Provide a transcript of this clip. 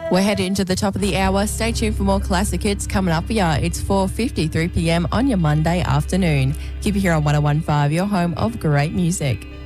We're headed into the top of the hour. Stay tuned for more classic hits coming up for ya. It's 4:53 p.m. on your Monday afternoon. Keep it here on 101.5, your home of great music.